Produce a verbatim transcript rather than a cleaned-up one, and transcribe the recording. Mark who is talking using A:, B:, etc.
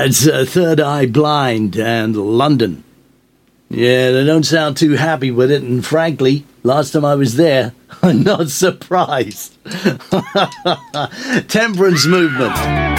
A: it's uh, Third Eye Blind and London. Yeah, they don't sound too happy with it, and frankly, last time I was there, I'm not surprised. Temperance Movement.